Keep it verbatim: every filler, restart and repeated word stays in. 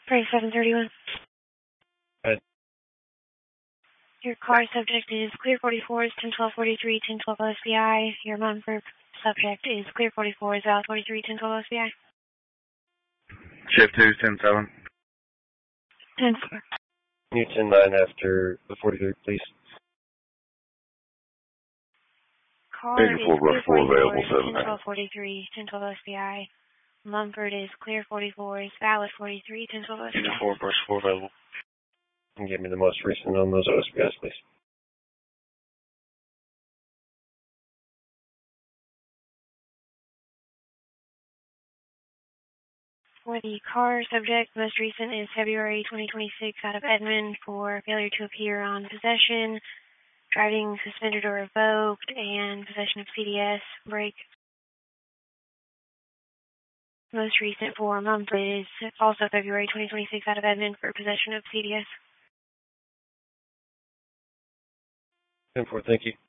Pray seven thirty-one. Right. Your car subject is Clear forty-fours, ten twelve forty-three, ten twelve O S B I. Your Mumford subject is Clear forty-fours, Val forty-three, ten twelve O S B I. Shift two, ten seven. ten four. You ten nine after the forty-three, please. Car is eighty-four, Clear rush four available, forty-fours, seven ten twelve forty-three, ten twelve O S B I. Mumford is Clear forty-fours, Valid forty-three, ten twelve O S B I. eighty-four, brush four available. And give me the most recent on those O S B Is, please. For the car subject, most recent is February twenty twenty-six out of Edmond for failure to appear on possession, driving suspended or revoked, and possession of C D S, brake. Most recent for Mumford is also February twenty twenty-six out of Edmond for possession of C D S. ten four, thank you.